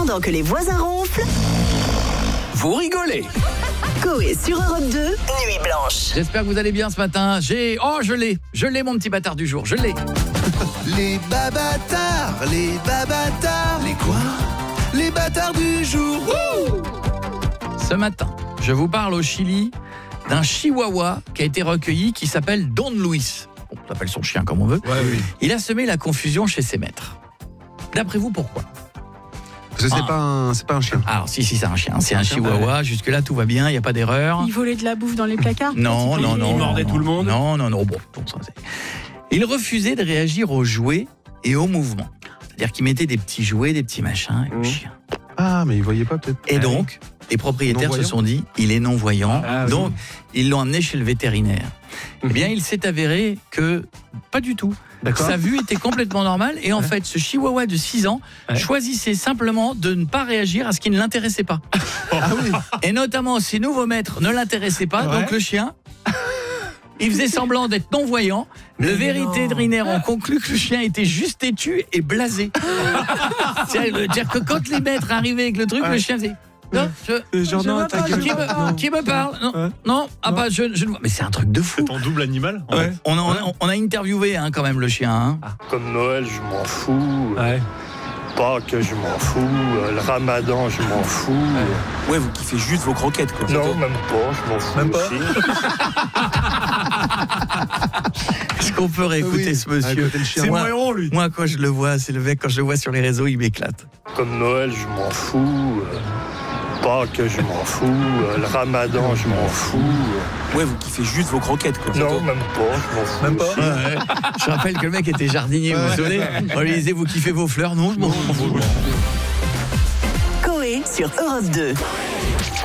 Pendant que les voisins ronflent, Vous rigolez. Coé sur Europe 2, Nuit Blanche. J'espère que vous allez bien ce matin. Je l'ai mon petit bâtard du jour, je l'ai. Les babatards, les babatards. Les quoi? Les bâtards du jour. Ce matin, je vous parle au Chili d'un chihuahua qui a été recueilli qui s'appelle Don Luis. On appelle son chien comme on veut. Ouais, oui. Il a semé la confusion chez ses maîtres. D'après vous, pourquoi? Parce que c'est pas un chien. Alors, si, c'est un chien. C'est un chihuahua. Jusque-là, tout va bien. Il n'y a pas d'erreur. Il volait de la bouffe dans les placards? Non. Il mordait tout le monde. Non. Bon, ça, c'est... Il refusait de réagir aux jouets et aux mouvements. C'est-à-dire qu'il mettait des petits jouets, des petits machins, et le chien. Ah, mais il voyait pas peut-être. Et donc, les propriétaires se sont dit, il est non-voyant. Donc, ils l'ont amené chez le vétérinaire. Eh bien, il s'est avéré que pas du tout. D'accord. Sa vue était complètement normale. Et en fait, ce chihuahua de 6 ans choisissait simplement de ne pas réagir à ce qui ne l'intéressait pas. Ah oui. Et notamment, ses nouveaux maîtres ne l'intéressaient pas. Donc, le chien... Il faisait semblant d'être non-voyant. Le vétérinaire en conclut que le chien était juste têtu et blasé. C'est-à-dire que quand les maîtres arrivaient avec le truc, le chien faisait... Non, qui me parle? Non. Ah bah je ne vois. Mais c'est un truc de fou. C'est ton double animal. On a interviewé quand même le chien. Comme Noël, je m'en fous. Pâques, je m'en fous. Le Ramadan, je m'en fous. Ouais, vous kiffez juste vos croquettes, quoi. Non, même pas, je m'en fous. Même pas aussi. Est-ce qu'on peut réécouter ce monsieur? C'est mon héros, lui. Moi, quand je le vois, c'est le mec, quand je le vois sur les réseaux, il m'éclate. Comme Noël, je m'en fous. Pâques, je m'en fous. Le Ramadan, je m'en fous. Ouais, vous kiffez juste vos croquettes, quoi. Non, même pas, je m'en fous. Même pas aussi. Je rappelle que le mec était jardinier, vous vous souvenez? On lui disait, vous kiffez vos fleurs? Non, je m'en fous. Coé sur Europe 2.